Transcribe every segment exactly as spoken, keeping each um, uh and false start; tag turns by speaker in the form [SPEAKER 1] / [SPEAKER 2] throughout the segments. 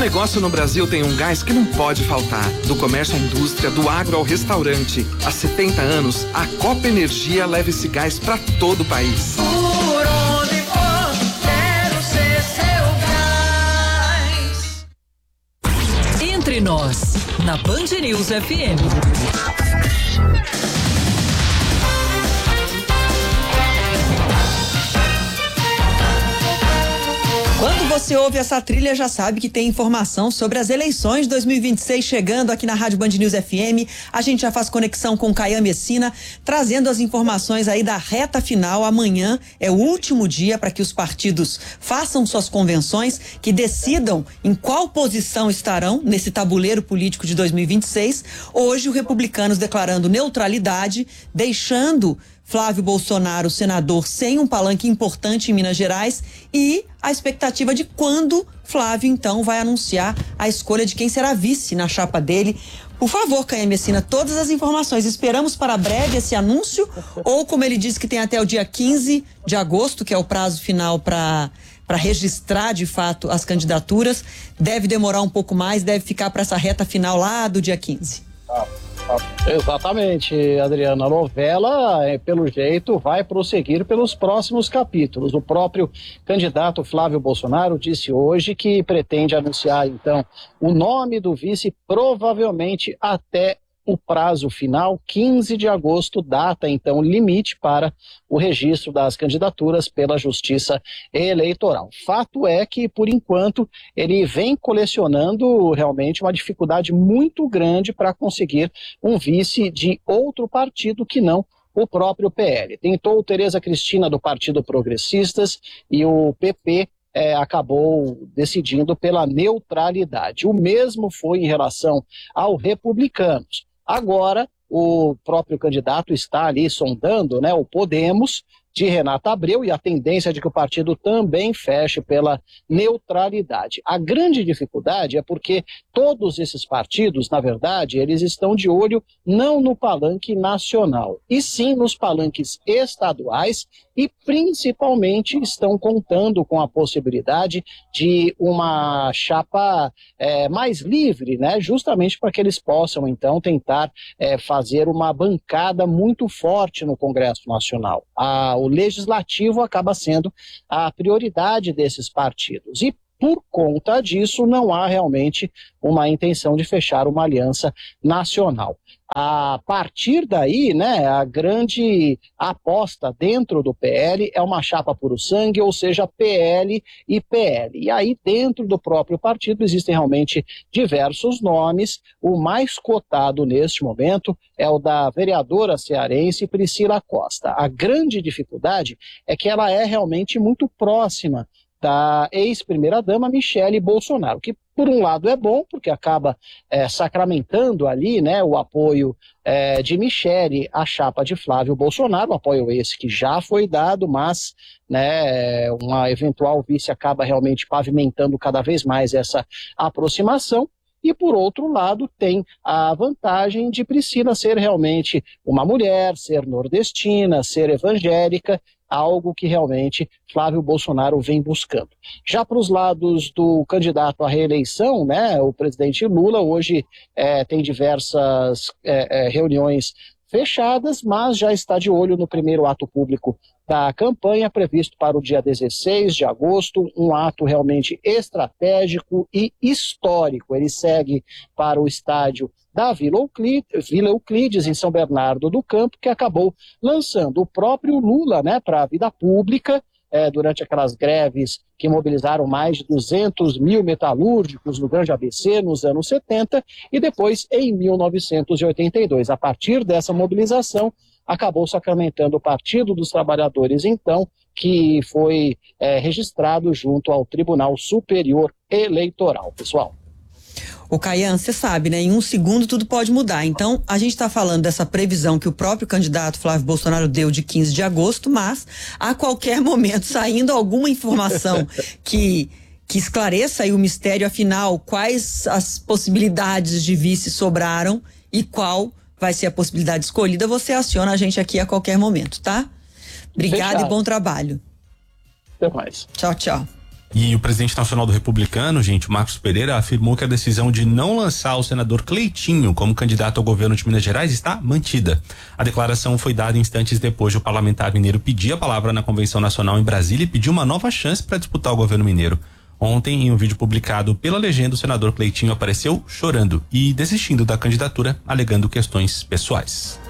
[SPEAKER 1] negócio no Brasil tem um gás que não pode faltar. Do comércio à indústria, do agro ao restaurante. Há setenta anos, a Copa Energia leva esse gás para todo o país.
[SPEAKER 2] Por onde for, quero ser seu gás.
[SPEAKER 3] Entre nós, na Band News F M.
[SPEAKER 4] Quando você ouve essa trilha, já sabe que tem informação sobre as eleições de dois mil e vinte e seis chegando aqui na Rádio Band News F M. A gente já faz conexão com Caian Messina, trazendo as informações aí da reta final. Amanhã é o último dia para que os partidos façam suas convenções, que decidam em qual posição estarão nesse tabuleiro político de dois mil e vinte e seis. Hoje, o Republicanos declarando neutralidade, deixando Flávio Bolsonaro, senador, sem um palanque importante em Minas Gerais, e a expectativa de quando Flávio, então, vai anunciar a escolha de quem será vice na chapa dele. Por favor, Caian Messina, todas as informações. Esperamos para breve esse anúncio, ou como ele disse que tem até o dia quinze de agosto, que é o prazo final para para registrar, de fato, as candidaturas. Deve demorar um pouco mais, deve ficar para essa reta final lá do dia quinze.
[SPEAKER 5] Exatamente, Adriana. A novela, pelo jeito, vai prosseguir pelos próximos capítulos. O próprio candidato Flávio Bolsonaro disse hoje que pretende anunciar, então, o nome do vice provavelmente até o prazo final, quinze de agosto, data então limite para o registro das candidaturas pela Justiça Eleitoral. Fato é que, por enquanto, ele vem colecionando realmente uma dificuldade muito grande para conseguir um vice de outro partido que não o próprio P L. Tentou Tereza Cristina do Partido Progressistas e o P P É, acabou decidindo pela neutralidade. O mesmo foi em relação ao Republicanos. Agora, o próprio candidato está ali sondando, né, o Podemos, de Renata Abreu, e a tendência de que o partido também feche pela neutralidade. A grande dificuldade é porque todos esses partidos, na verdade, eles estão de olho não no palanque nacional, e sim nos palanques estaduais, e principalmente estão contando com a possibilidade de uma chapa é, mais livre, né, justamente para que eles possam, então, tentar é, fazer uma bancada muito forte no Congresso Nacional. A, o legislativo acaba sendo a prioridade desses partidos. E, por conta disso, não há realmente uma intenção de fechar uma aliança nacional. A partir daí, né, a grande aposta dentro do P L é uma chapa puro sangue, ou seja, P L e P L. E aí, dentro do próprio partido, existem realmente diversos nomes. O mais cotado neste momento é o da vereadora cearense Priscila Costa. A grande dificuldade é que ela é realmente muito próxima da ex-primeira-dama Michele Bolsonaro, que por um lado é bom, porque acaba é, sacramentando ali, né, o apoio é, de Michele à chapa de Flávio Bolsonaro, apoio esse que já foi dado, mas né, uma eventual vice acaba realmente pavimentando cada vez mais essa aproximação. E, por outro lado, tem a vantagem de Priscila ser realmente uma mulher, ser nordestina, ser evangélica, algo que realmente Flávio Bolsonaro vem buscando. Já para os lados do candidato à reeleição, né, o presidente Lula hoje é, tem diversas é, é, reuniões fechadas, mas já está de olho no primeiro ato público da campanha, previsto para o dia dezesseis de agosto, um ato realmente estratégico e histórico. Ele segue para o estádio da Vila Euclides, Vila Euclides, em São Bernardo do Campo, que acabou lançando o próprio Lula, né, para a vida pública, é, durante aquelas greves que mobilizaram mais de duzentos mil metalúrgicos no Grande A B C nos anos setenta, e depois em mil novecentos e oitenta e dois. A partir dessa mobilização, acabou sacramentando o Partido dos Trabalhadores, então, que foi é, registrado junto ao Tribunal Superior Eleitoral, pessoal.
[SPEAKER 4] O Caian, você sabe, né? Em um segundo tudo pode mudar. Então, a gente está falando dessa previsão que o próprio candidato Flávio Bolsonaro deu de quinze de agosto, mas a qualquer momento, saindo alguma informação que, que esclareça aí o mistério, afinal, quais as possibilidades de vice sobraram e qual vai ser a possibilidade escolhida, você aciona a gente aqui a qualquer momento, tá? Obrigada e bom trabalho.
[SPEAKER 5] Até mais.
[SPEAKER 4] Tchau, tchau.
[SPEAKER 6] E o presidente nacional do Republicano, gente, o Marcos Pereira, afirmou que a decisão de não lançar o senador Cleitinho como candidato ao governo de Minas Gerais está mantida. A declaração foi dada instantes depois de o parlamentar mineiro pedir a palavra na Convenção Nacional em Brasília e pedir uma nova chance para disputar o governo mineiro. Ontem, em um vídeo publicado pela Legenda, o senador Cleitinho apareceu chorando e desistindo da candidatura, alegando questões pessoais.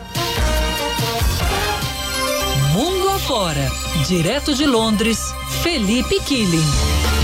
[SPEAKER 3] Mundo afora, direto de Londres, Felipe Killing.